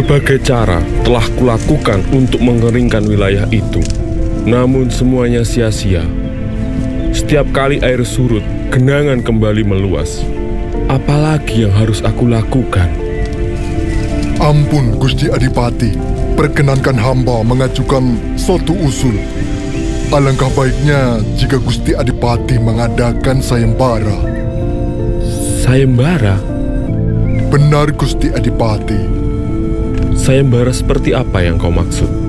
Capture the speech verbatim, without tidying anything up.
Berbagai cara telah kulakukan untuk mengeringkan wilayah itu. Namun semuanya sia-sia. Setiap kali air surut, genangan kembali meluas. Apalagi yang harus aku lakukan? Ampun Gusti Adipati, perkenankan hamba mengajukan suatu usul. Alangkah baiknya jika Gusti Adipati mengadakan sayembara. Sayembara? Benar Gusti Adipati. Sayembara seperti apa yang kau maksud?